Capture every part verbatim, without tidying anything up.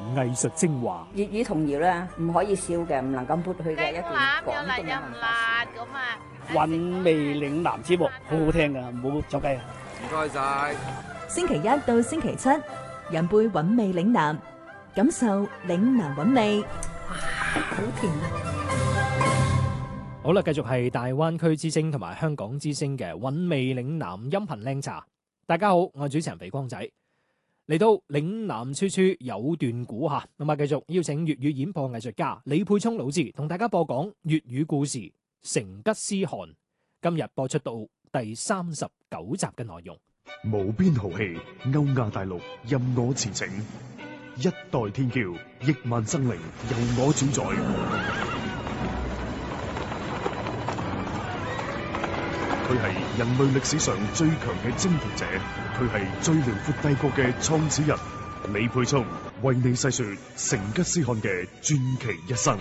藝術精華。 粵語童謠咧，唔可以笑嘅，唔能夠抹去嘅一段廣東嘅文化事。 韻味嶺南節目好好聽噶，唔好走雞啊！ 唔該晒。 星期一到星期七，人輩韻味嶺南，感受嶺南韻味。 哇，好甜啊！ 好啦，繼續係大灣區之聲同埋香港之聲嘅韻味嶺南音頻靚茶。大家好，我係主持人肥光仔。嚟到嶺南處處有段古吓，咁啊繼續邀請粵語演播藝術家李沛聰老師同大家播講粵語故事《成吉思汗》。今日播出到第三十九集嘅內容。 無邊豪氣，歐亞大陸任我馳騁，一代天驕，億萬生靈由我主宰。佢係人類歷史上最強嘅征服者，佢係最遼闊帝國嘅創始人。李沛聰為你細說成吉思汗嘅傳奇一生。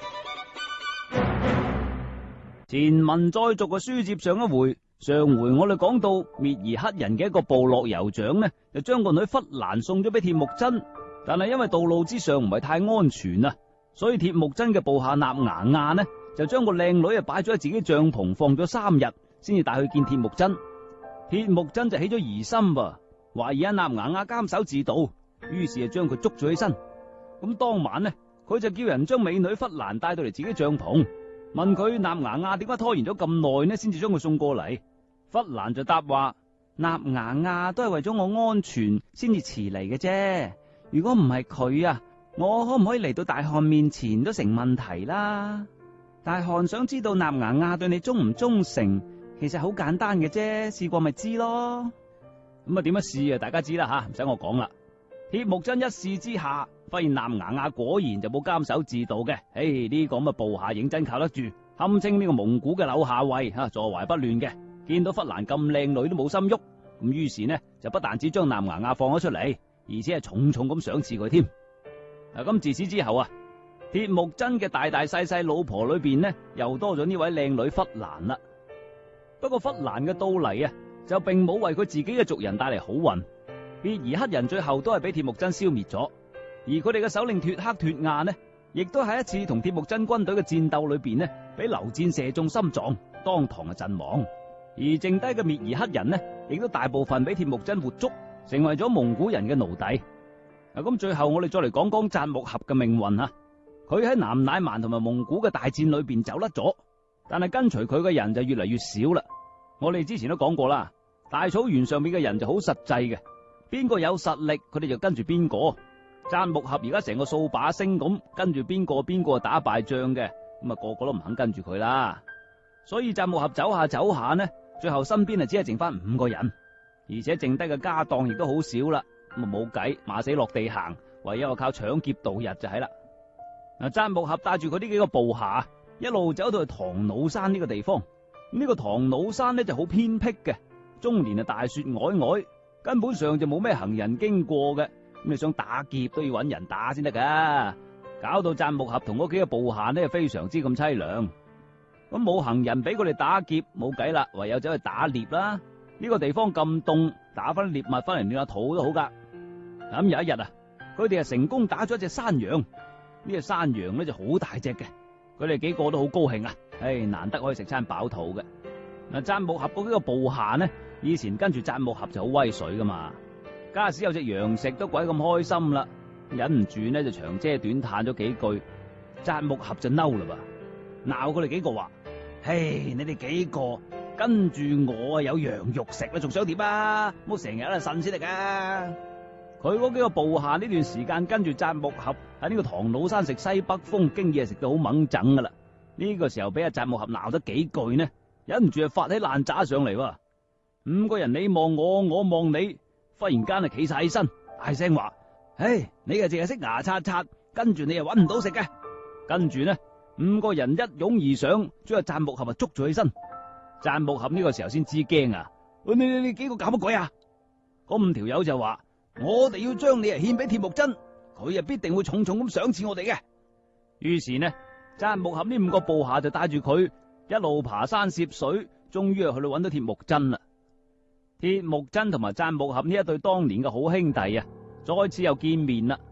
前文再續嘅書接上一回，上回我哋講到滅兒黑人嘅一個部落酋長呢，就將個女弗蘭送咗俾鐵木真，但係因為道路之上唔係太安全啊，所以鐵木真嘅部下納牙亞呢，就將個靚女啊擺咗喺自己帳篷放咗三日，先至帶去見鐵木真。鐵木真就起咗疑心噃，懷疑阿納牙亞監守自盜，於是就將佢捉咗起身。咁當晚呢，佢就叫人將美女弗蘭帶到嚟自己帳篷，問佢納牙亞點解拖延咗咁耐呢，先至將佢送過嚟。弗蘭就答話：納牙亞都係為咗我安全先至遲嚟嘅啫，如果唔係佢啊，我可唔可以嚟到大汗面前都成問題啦。大汗想知道納牙亞對你忠唔忠誠，其實好簡單嘅啫，試過咪知咯。咁啊點樣試啊？大家知啦吓，唔使我講啦。鐵木真一試之下，發現納牙亞果然就冇監守自盜嘅。誒，呢個咁嘅部下認真靠得住，堪稱呢個蒙古嘅柳下惠吓，坐懷不亂嘅。見到弗蘭咁靚女都冇心喐，咁於是呢就不但只將納牙亞放咗出嚟，而且係重重咁賞賜佢添。嗱，咁自此之後啊，鐵木真嘅大大細細老婆裏邊呢，又多咗呢位靚女弗蘭啦。不過弗蘭嘅到嚟啊，就並冇為佢自己嘅族人帶嚟好運，滅兒黑人最後都係俾鐵木真消滅咗，而佢哋嘅首領脫克脫亞呢，亦都喺一次同鐵木真軍隊嘅戰鬥裏邊呢，俾流箭射中心臟，當堂嘅陣亡。而剩低嘅滅兒黑人呢，亦都大部分俾鐵木真活捉，成為咗蒙古人嘅奴隸。嗱，咁最後我哋再嚟講講贊木合嘅命運啊。佢喺南乃蠻同埋蒙古嘅大戰裏邊走甩咗，但係跟隨佢嘅人就越嚟越少啦。我哋之前都講過啦，大草原上面嘅人就好實際嘅，邊個有實力佢哋就跟住邊個。贊木合而家成個掃把星咁，跟住邊個邊個打敗仗嘅，咁啊個個都唔肯跟住佢啦。所以贊木合走下走下呢，最後身邊啊只係剩翻五個人，而且剩低嘅家當亦都好少啦。咁啊冇計，馬死落地行，唯有靠搶劫度日就係啦。嗱，贊木合帶住佢呢幾個部下，一路走到去唐努山呢個地方。呢個唐努山呢就好偏僻嘅，終年啊大雪皚皚，根本上就冇咩行人經過嘅。咁你想打劫都要搵人打先得噶，搞到贊木合同嗰幾個部下呢非常之咁淒涼。咁冇行人俾佢哋打劫，冇計啦，唯有走去打獵啦。呢個地方咁凍，打翻獵物翻嚟暖下肚都好噶。咁有一日啊，佢哋啊成功打咗一隻山羊。呢隻山羊咧就好大隻嘅，佢哋幾個都好高興啊！唉，難得可以食餐飽肚嘅。嗱，贊木合嗰幾個部下呢，以前跟住贊木合就好威水噶嘛，假使有隻羊食都鬼咁開心啦，忍唔住呢就長嗟短嘆咗幾句。贊木合就嬲啦噃，鬧佢哋幾個話：嘿，你哋幾個跟住我啊有羊肉食啦，仲想點啊？唔好成日喺度呻先得噶。佢嗰幾個部下呢段時間跟住贊木合喺呢個唐努山食西北風，經已係食到好猛整噶啦。呢個時候俾阿贊木合鬧得幾句呢，忍唔住啊發起爛渣上嚟。五個人你望我，我望你，忽然間啊企晒起身，大聲話：唉，你啊淨係識牙刷刷，跟住你又搵唔到食嘅。跟住呢，五個人一擁而上，將阿贊木合啊捉咗起身。贊木合呢個時候先知驚啊！你你你幾個搞乜鬼啊？嗰五條友就話：我哋要將你啊獻俾鐵木真，佢啊必定會重重咁賞賜我哋嘅。於是呢，贊木合呢五個部下就帶住佢一路爬山涉水，終於啊去到搵到鐵木真啦。鐵木真同埋贊木合呢一對當年嘅好兄弟啊，再次又見面啦。